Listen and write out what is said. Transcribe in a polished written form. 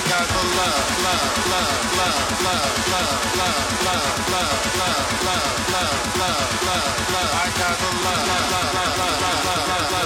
got the love, love, love, love, love, love, love, love, love, love, love, love, love, love, love. I got the love.